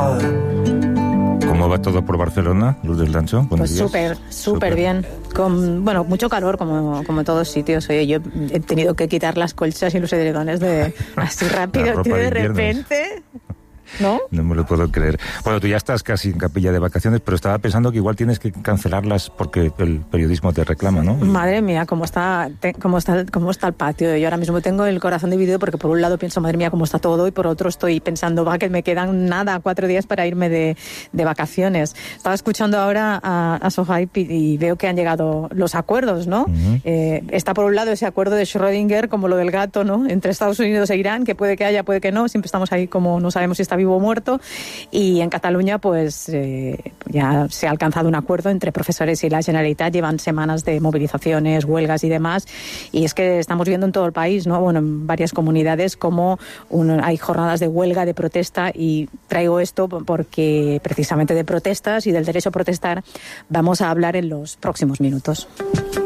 ¿Cómo va todo por Barcelona, Lourdes Lancho? Pues súper bien. Con, bueno, mucho calor, como en todos sitios. Oye, yo he tenido que quitar las colchas y los edredones así rápido, tío, de repente. ¿No? No me lo puedo creer. Bueno, tú ya estás casi en capilla de vacaciones, pero estaba pensando que igual tienes que cancelarlas porque el periodismo te reclama, ¿no? Madre mía, cómo está el patio. Yo ahora mismo tengo el corazón dividido porque por un lado pienso, madre mía, cómo está todo, y por otro estoy pensando, que me quedan 4 días para irme de vacaciones. Estaba escuchando ahora a Sohaib y veo que han llegado los acuerdos, ¿no? Uh-huh. Está por un lado ese acuerdo de Schrödinger, como lo del gato, ¿no? Entre Estados Unidos e Irán, que puede que haya, puede que no. Siempre estamos ahí como no sabemos si está vivo o muerto. Y en Cataluña pues ya se ha alcanzado un acuerdo entre profesores y la Generalitat. Llevan semanas de movilizaciones, huelgas y demás, y es que estamos viendo en todo el país, ¿no? Bueno, en varias comunidades como hay jornadas de huelga, de protesta, y traigo esto porque precisamente de protestas y del derecho a protestar vamos a hablar en los próximos minutos.